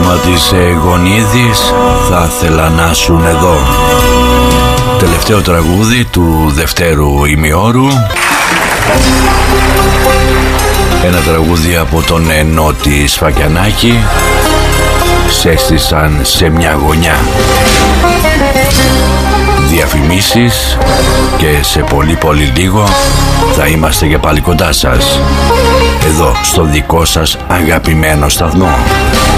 όνομα της Γονίδης, θα ήθελα να σουν εδώ. Τελευταίο τραγούδι του δευτέρου ημιώρου. Ένα τραγούδι από τον Νότι Σφακιανάκη. Σέστησαν σε μια γωνιά. Διαφημίσεις και σε πολύ λίγο θα είμαστε και πάλι κοντά σας, εδώ στο δικό σας αγαπημένο σταθμό.